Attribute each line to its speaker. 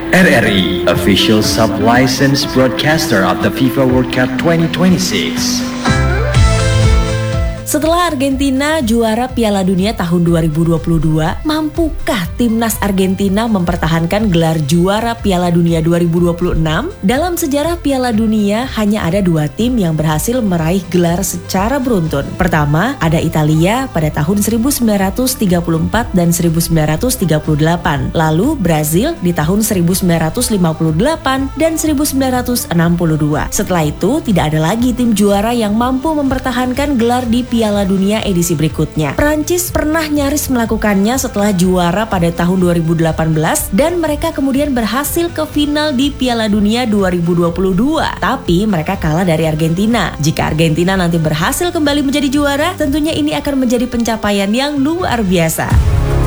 Speaker 1: RRI, official sub-licensed broadcaster of the FIFA World Cup 2026.
Speaker 2: Setelah Argentina juara Piala Dunia tahun 2022, mampukah timnas Argentina mempertahankan gelar juara Piala Dunia 2026? Dalam sejarah Piala Dunia, hanya ada 2 tim yang berhasil meraih gelar secara beruntun. Pertama, ada Italia pada tahun 1934 dan 1938. Lalu Brazil di tahun 1958 dan 1962. Setelah itu, tidak ada lagi tim juara yang mampu mempertahankan gelar di Piala Dunia edisi berikutnya. Prancis pernah nyaris melakukannya setelah juara pada tahun 2018 dan mereka kemudian berhasil ke final di Piala Dunia 2022. Tapi mereka kalah dari Argentina. Jika Argentina nanti berhasil kembali menjadi juara, tentunya ini akan menjadi pencapaian yang luar biasa.